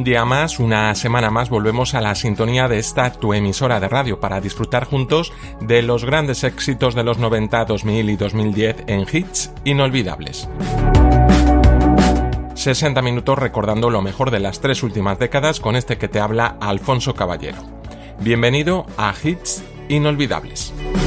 día más, una semana más, volvemos a la sintonía de esta tu emisora de radio para disfrutar juntos de los grandes éxitos de los 90, 2000 y 2010 en hits inolvidables. 60 minutos recordando lo mejor de las 3 últimas décadas con este que te habla Alfonso Caballero. Bienvenido a Hits Inolvidables.